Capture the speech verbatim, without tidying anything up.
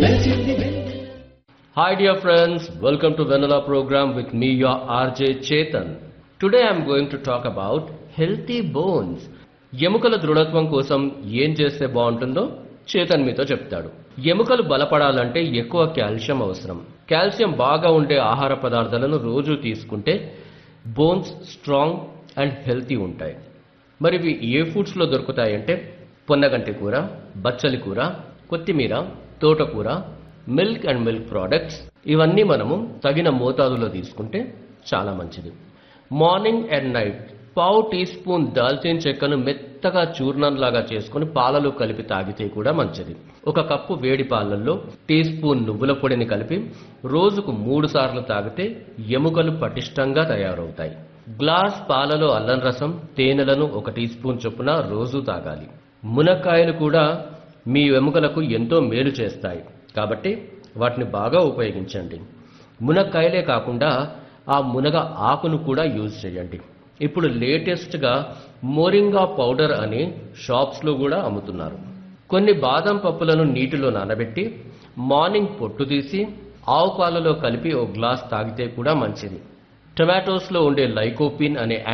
Hi dear friends, welcome to Vanilla program with me your R J Chetan. Today I am going to talk about healthy bones. ఎముకల దృఢత్వం కోసం ఏం చేస్తే బాగుంటుందో చేతన్ మీతో చెప్తాడు. ఎముకలు బలపడాలంటే ఎక్కువ కాల్షియం అవసరం. కాల్షియం బాగా ఉండే ఆహార పదార్థాలను రోజు తీసుకుంటే బోన్స్ స్ట్రాంగ్ అండ్ హెల్తీ ఉంటాయి. మరి ఇవి ఏ ఫుడ్స్ లో దొరుకుతాయంటే పొన్నగంటి కూర, బచ్చలి కూర, కొత్తిమీర, తోటకూర, మిల్క్ అండ్ మిల్క్ ప్రోడక్ట్స్ ఇవన్నీ మనము తగిన మోతాదులో తీసుకుంటే చాలా మంచిది. మార్నింగ్ అండ్ నైట్ పావు టీ స్పూన్ దాల్చిన చెక్కను మెత్తగా చూర్ణంలాగా చేసుకుని పాలలో కలిపి తాగితే కూడా మంచిది. ఒక కప్పు వేడి పాలల్లో టీ స్పూన్ నువ్వుల పొడిని కలిపి రోజుకు మూడు సార్లు తాగితే ఎముకలు పటిష్టంగా తయారవుతాయి. గ్లాస్ పాలలో అల్లం రసం, తేనెలను ఒక టీ స్పూన్ చొప్పున రోజు తాగాలి. మునక్కాయలు కూడా మీ ఎముకలకు ఎంతో మేలు చేస్తాయి కాబట్టి వాటిని బాగా ఉపయోగించండి. మునక్కాయలే కాకుండా ఆ మునగ ఆకును కూడా యూజ్ చేయండి. ఇప్పుడు లేటెస్ట్గా మోరింగా పౌడర్ అని షాప్స్లో కూడా అమ్ముతున్నారు. కొన్ని బాదం పప్పులను నీటిలో నానబెట్టి మార్నింగ్ పొట్టు తీసి ఆవు పాలలో కలిపి ఓ గ్లాస్ తాగితే కూడా మంచిది. టొమాటోస్లో ఉండే లైకోపిన్ అనే